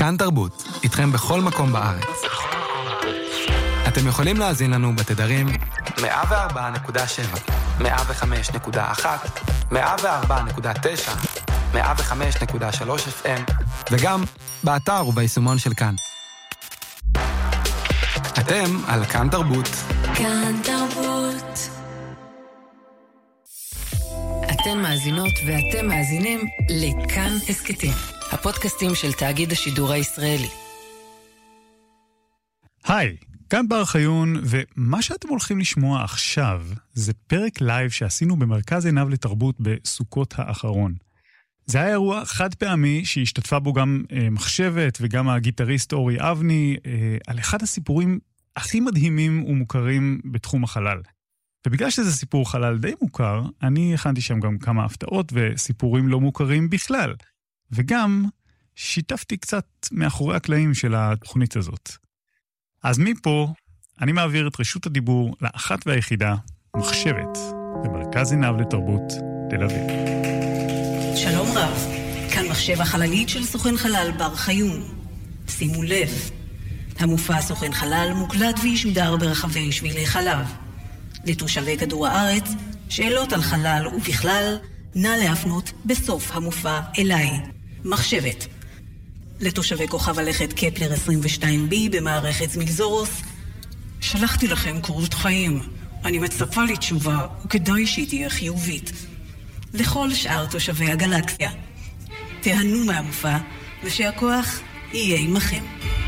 כאן תרבות, איתכם בכל מקום בארץ. אתם יכולים להאזין לנו בתדרים 104.7, 105.1, 104.9, 105.3 FM, וגם באתר וביישומון של כאן. אתם על כאן תרבות. כאן תרבות. אתן מאזינות ואתם מאזינים לכאן הסקטים, הפודקאסטים של תאגיד השידור הישראלי. היי, כאן בר חיון, ומה שאתם הולכים לשמוע עכשיו זה פרק לייב שעשינו במרכז עיניו לתרבות בסוכות האחרון. זה היה אירוע חד פעמי שהשתתפה בו גם מחשבת וגם הגיטריסט אורי אבני, על אחד הסיפורים הכי מדהימים ומוכרים בתחום החלל. ובגלל שזה סיפור חלל די מוכר, אני הכנתי שם גם כמה הפתעות וסיפורים לא מוכרים בכלל. וגם שיתפתי קצת מאחורי הקלעים של התוכנית הזאת. אז מפה אני מעביר את רשות הדיבור לאחת והיחידה, מחשבת, במרכז עיניו לתרבות תל אביב. שלום רב, כאן מחשב החללית של סוכן חלל בר חיון. שימו לב, המופע סוכן חלל מוקלט וישודר ברחבי שבילי חלב. לתושבי כדור הארץ, שאלות על חלל ובכלל, נא להפנות בסוף המופע אליי, מחשבת. לתושבי כוכב הלכת קפלר 22b במערכת זמילזורוס, שלחתי לכם קורות חיים. אני מצפה לי תשובה, וכדאי שהיא תהיה חיובית. לכל שאר תושבי הגלקסיה, תהנו מהמופע, ושהכוח יהיה עמכם.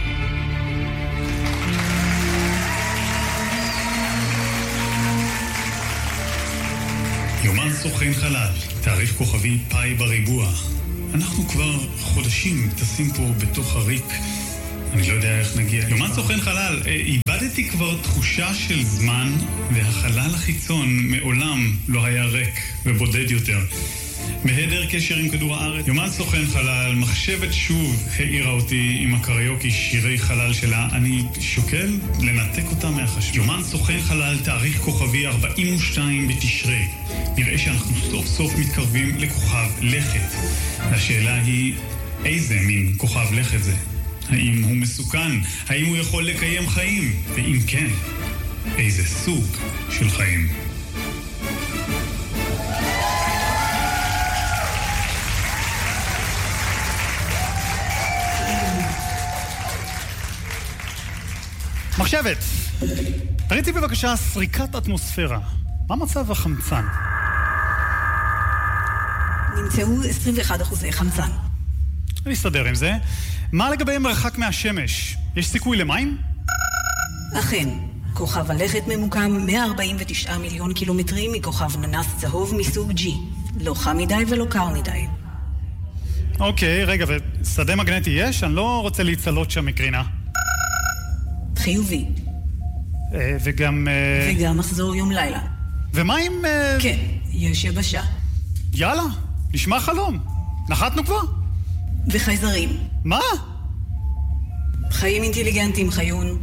יומן סוכן חלל, תאריך כוכבי פאי בריבוע. אנחנו כבר חודשים טסים פה בתוך הריק. אני לא יודע איך נגיע. יומן סוכן חלל, איבדתי כבר תחושה של זמן, והחלל החיצון מעולם לא היה ריק ובודד יותר. מהיעדר קשר עם כדור הארץ, יומן סוכן חלל, מחשבת שוב העירה אותי עם הקריוקי שירי חלל שלה. אני שוקל לנתק אותה מהחשב. יומן סוכן חלל, תאריך כוכבי 42 בתשרי. נראה שאנחנו סוף סוף מתקרבים לכוכב לכת. השאלה היא, איזה מין כוכב לכת זה? האם הוא מסוכן? האם הוא יכול לקיים חיים? ואם כן, איזה סוג של חיים? מחשבת, תריצי בבקשה סריקת אטמוספירה. מה מצב החמצן? נמצאו 21% חמצן. אני אסתדר עם זה. מה לגבי מרחק מהשמש? יש סיכוי למים? אכן, כוכב הלכת ממוקם 149 מיליון קילומטרים מכוכב ננס צהוב מסוג G. לא חם מדי ולא קר מדי. אוקיי, רגע, ושדה מגנטי יש? אני לא רוצה להצלות שם מקרינה. חיובי. וגם... וגם מחזור יום לילה. ומה עם... כן, יש יבשה. יאללה, נשמע חלום. נחתנו כבר? וחייזרים. מה? חיים אינטליגנטיים, חיון.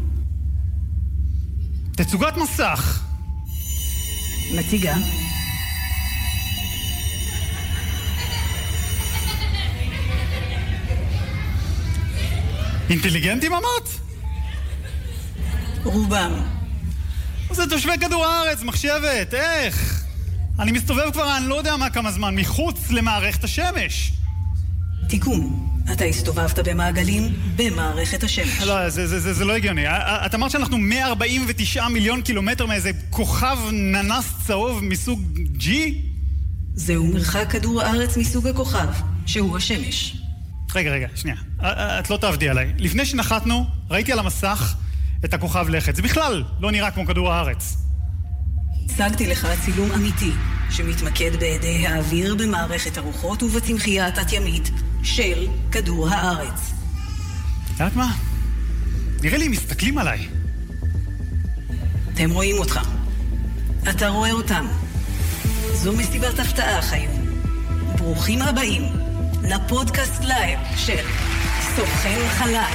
תצוגת מסך. מציגה. אינטליגנטים אמרת? רובם. זה תושבי כדור הארץ, מחשבת, איך? אני מסתובב כבר, אני לא יודע מה כמה זמן, מחוץ למערכת השמש. תיקון, אתה הסתובבת במעגלים במערכת השמש. לא, זה לא הגיוני. את אמרת שאנחנו 149 מיליון קילומטר מאיזה כוכב ננס צהוב מסוג G? זהו מרחק כדור הארץ מסוג הכוכב, שהוא השמש. רגע, שנייה. את לא תעבדי עליי. לפני שנחתנו, ראיתי על המסך את הכוכב לכת. זה בכלל לא נראה כמו כדור הארץ. הצגתי לך צילום אמיתי, שמתמקד בידי האוויר במערכת הרוחות ובצמחייה התת-ימית של כדור הארץ. יודעת מה? נראה לי מסתכלים עליי. אתם רואים אותך. אתה רואה אותם. זו מסיבת הפתעה, חיון. ברוכים הבאים לפודקאסט לייב של סוכן חלל.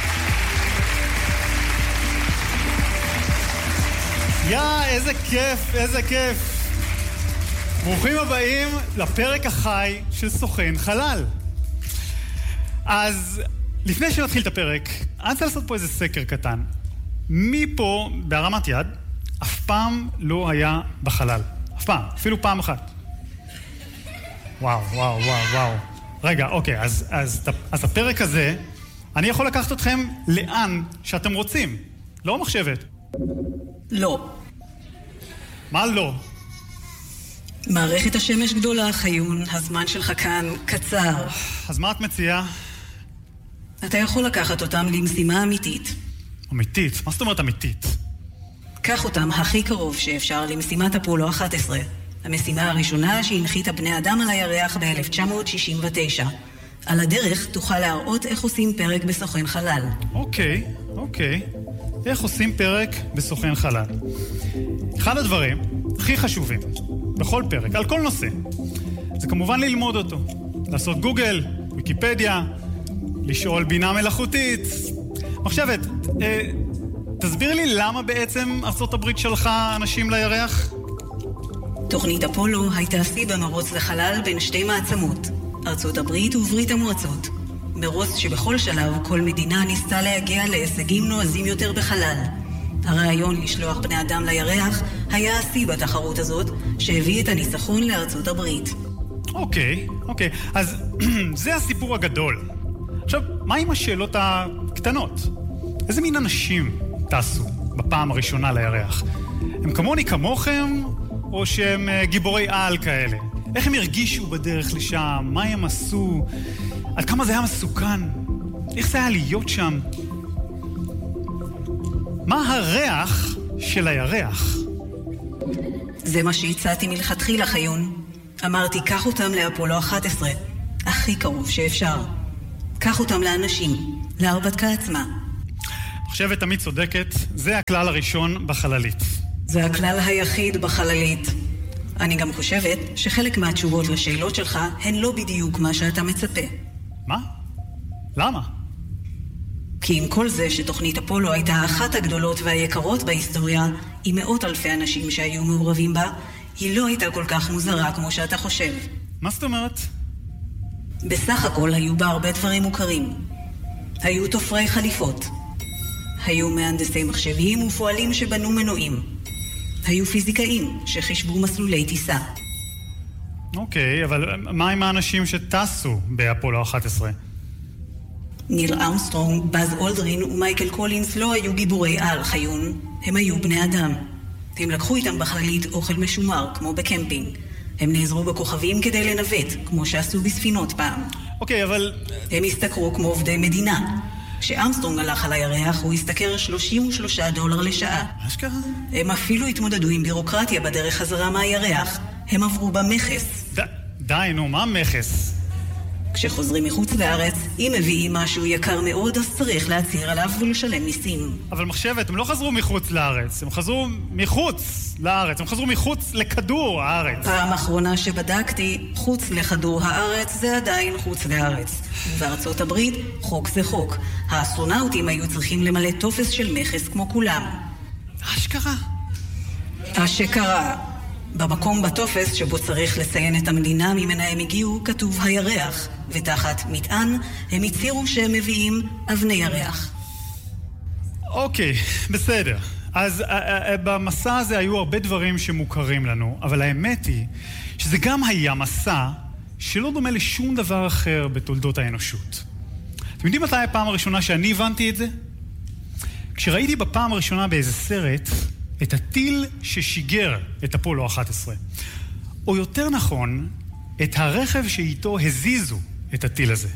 איזה כיף, איזה כיף. ברוכים הבאים לפרק החי של סוכן חלל. אז לפני שנתחיל את הפרק, אני רוצה לעשות פה איזה סקר קטן. מי פה, בהרמת יד, אף פעם לא היה בחלל? אף פעם, אפילו פעם אחת. וואו. רגע, אוקיי, אז הפרק הזה, אני יכול לקחת אתכם לאן שאתם רוצים. לא מחשבת. לא. מה לא? מערכת השמש גדולה, חיון, הזמן שלך כאן קצר. אז מה את מציעה? אתה יכול לקחת אותם למשימה אמיתית. אמיתית? מה זאת אומרת אמיתית? קח אותם הכי קרוב שאפשר למשימת אפולו 11. המשימה הראשונה שהנחיתה בני אדם על הירח ב-1969. על הדרך תוכל להראות איך עושים פרק בסוכן חלל. אוקיי. איך עושים פרק בסוכן חלל? אחד הדברים הכי חשובים בכל פרק, על כל נושא, זה כמובן ללמוד אותו. לעשות גוגל, ויקיפדיה, לשאול בינה מלאכותית. מחשבת, תסביר לי למה בעצם ארצות הברית שלחה אנשים לירח? תוכנית אפולו הייתה שיא במרוץ לחלל בין שתי מעצמות, ארצות הברית וברית המועצות. מרוץ שבכל שלב כל מדינה ניסתה להגיע להישגים נועזים יותר בחלל. הרעיון לשלוח בני אדם לירח היה השיא בתחרות הזאת, שהביא את הניצחון לארצות הברית. אוקיי. אז זה הסיפור הגדול. עכשיו, מה עם השאלות הקטנות? איזה מין אנשים טסו בפעם הראשונה לירח? הם כמוני כמוכם, או שהם גיבורי על כאלה? איך הם הרגישו בדרך לשם? מה הם עשו? עד כמה זה היה מסוכן? איך זה היה להיות שם? מה הריח של הירח? זה מה שהצעתי מלכתחילה, חיון. אמרתי, קח אותם לאפולו 11, הכי קרוב שאפשר. קח אותם לאנשים, להרפתקה עצמה. מחשבת תמיד צודקת, זה הכלל הראשון בחללית. זה הכלל היחיד בחללית. אני גם חושבת שחלק מהתשובות לשאלות שלך הן לא בדיוק מה שאתה מצפה. מה? למה? כי עם כל זה שתוכנית אפולו הייתה אחת הגדולות והיקרות בהיסטוריה, עם מאות אלפי אנשים שהיו מעורבים בה, היא לא הייתה כל כך מוזרה כמו שאתה חושב. מה זאת אומרת? בסך הכל היו בה הרבה דברים מוכרים. היו תופרי חליפות. היו מהנדסי מחשבים ופועלים שבנו מנועים. היו פיזיקאים שחישבו מסלולי טיסה. אוקיי, אבל מה עם האנשים שטסו באפולו 11? ניל ארמסטרונג, באז אולדרין ומייקל קולינס לא היו גיבורי על, חיון. הם היו בני אדם. הם לקחו איתם בחללית אוכל משומר, כמו בקמפינג. הם נעזרו בכוכבים כדי לנווט, כמו שעשו בספינות פעם. אוקיי, אבל... הם הסתכרו כמו עובדי מדינה. כשארמסטרונג הלך על הירח, הוא הסתכר $33 לשעה. מה שקרה? הם אפילו התמודדו עם בירוקרטיה בדרך חזרה מהירח. הם עברו במכס. די, נו, מה מכס? כשחוזרים מחוץ לארץ, אם מביאים משהו יקר מאוד, אז צריך להצהיר עליו ולשלם מיסים. אבל מחשבת, הם לא חזרו מחוץ לארץ, הם חזרו מחוץ לארץ, הם חזרו מחוץ לכדור הארץ. פעם אחרונה שבדקתי, חוץ לכדור הארץ זה עדיין חוץ לארץ. בארצות הברית, חוק זה חוק. האסטרונאוטים היו צריכים למלא טופס של מכס כמו כולם. אשכרה? אשכרה. במקום בטופס שבו צריך לציין את המדינה ממנה הם הגיעו, כתוב הירח, ותחת מטען הם הצהירו שהם מביאים אבני ירח. אוקיי, בסדר. אז במסע הזה היו הרבה דברים שמוכרים לנו, אבל האמת היא שזה גם היה מסע שלא דומה לשום דבר אחר בתולדות האנושות. אתם יודעים מתי הפעם הראשונה שאני הבנתי את זה? כשראיתי בפעם הראשונה באיזה סרט את הטיל ששיגר את אפולו 11. או יותר נכון, את הרכב שאיתו הזיזו את הטיל הזה.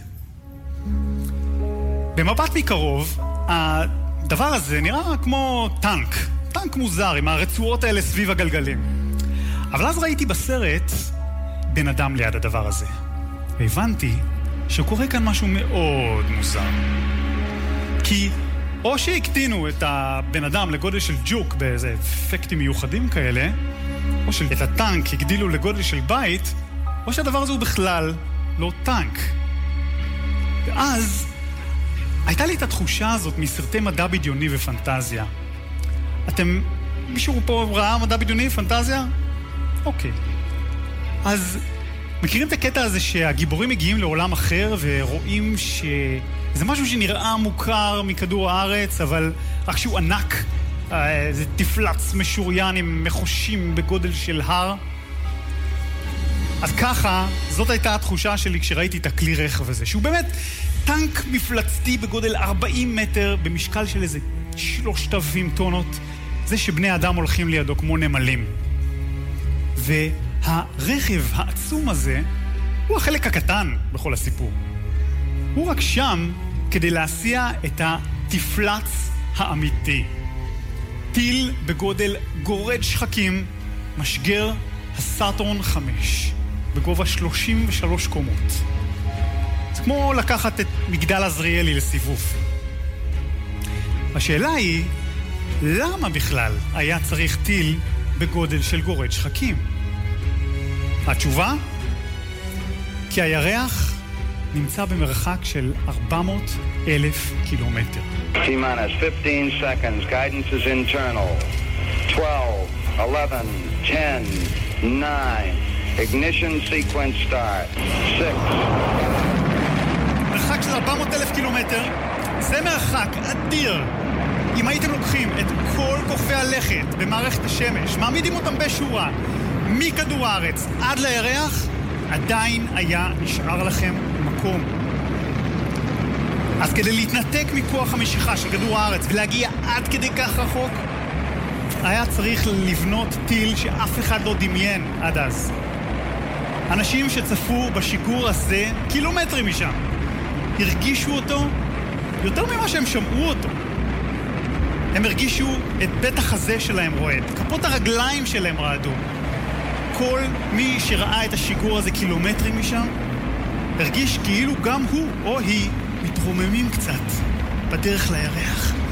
במבט מקרוב, הדבר הזה נראה כמו טנק מוזר עם הרצועות האלה סביב הגלגלים. אבל אז ראיתי בסרט בן אדם ליד הדבר הזה. והבנתי שקורה כאן משהו מאוד מוזר. כי או שהקטינו את הבן אדם לגודל של ג'וק באיזה אפקטים מיוחדים כאלה, או שאת הטנק הגדילו לגודל של בית, או שהדבר הזה הוא בכלל לא טנק. ואז הייתה לי את התחושה הזאת מסרטי מדע בדיוני ופנטזיה. מישהו פה ראה מדע בדיוני, פנטזיה? אוקיי. אז מכירים את הקטע הזה שהגיבורים מגיעים לעולם אחר ורואים זה משהו שנראה מוכר מכדור הארץ, אבל רק שהוא ענק. זה תפלץ משוריין עם מחושים בגודל של הר. אז ככה, זאת הייתה התחושה שלי כשראיתי את הכלי רכב הזה, שהוא באמת טנק מפלצתי בגודל 40 מטר, במשקל של איזה 3,000 טונות, זה שבני אדם הולכים לידו כמו נמלים. והרכב העצום הזה הוא החלק הקטן בכל הסיפור. הוא רק שם כדי להסיע את התפלץ האמיתי. טיל בגודל גורד שחקים, משגר הסאטורן 5, בגובה 33 קומות. זה כמו לקחת את מגדל עזריאלי לסיבוב. השאלה היא, למה בכלל היה צריך טיל בגודל של גורד שחקים? התשובה? כי הירח נמצא במרחק של 400,000 קילומטר. T-minus 15 seconds. Guidance is internal. 12, 11, 10, 9. Ignition sequence start. 6. מרחק של 400,000 קילומטר, זה מרחק אדיר. אם הייתם לוקחים את כל כוכבי הלכת במערכת השמש, מעמידים אותם בשורה, מכדור הארץ עד לירח, עדיין היה נשאר לכם מקום. אז כדי להתנתק מכוח המשיכה של כדור הארץ ולהגיע עד כדי כך רחוק, היה צריך לבנות טיל שאף אחד לא דמיין עד אז. אנשים שצפו בשיגור הזה קילומטרים משם, הרגישו אותו יותר ממה שהם שמעו אותו. הם הרגישו את בית החזה שלהם רועד, כפות הרגליים שלהם רעדו. כל מי שראה את השיגור הזה קילומטרים משם, הרגיש כאילו גם הוא או היא מתרוממים קצת בדרך לירח.